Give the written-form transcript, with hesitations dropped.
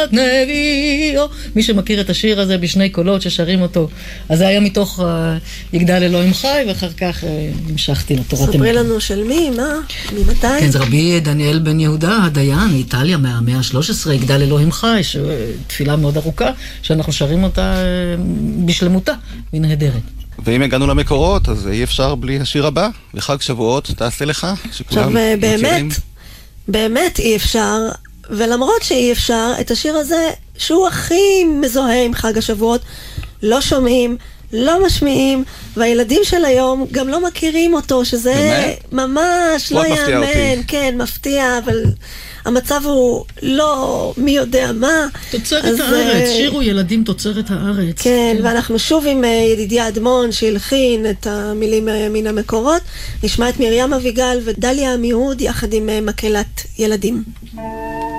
נביאו. מי שמכיר את השיר הזה בשני קולות ששרים אותו, אז זה היה מתוך יגדל אלוהים חי, ואחר כך המשכתי לתורת ספרי לנו של מי, מה? ממתי? כן, זה רבי דניאל בן יהודה, הדיין, מאיטליה, מהמאה ה-13, יגדל אלוהים חי, תפילה מאוד ארוכה, שאנחנו שרים אותה בשלמותה, והיא נהדרת. ואם הגענו למקורות, אז אי אפשר בלי השיר הבא, וחג שבועות תעשה לך, עכשיו, באמת אי אפשר, ולמרות שאי אפשר, את השיר הזה, שהוא הכי מזוהה עם חג השבועות, לא שומעים, לא משמיעים, והילדים של היום גם לא מכירים אותו, שזה באמת? ממש לא יאמן, כן, מפתיע, אבל המצב הוא לא מי יודע מה. תוצרת הארץ, שירו ילדים תוצרת הארץ. כן, ואנחנו שוב עם ידידיה אדמון שהלחין את המילים מן המקורות. נשמע את מרים אביגל ודליה עמיהוד יחד עם מקהלת ילדים.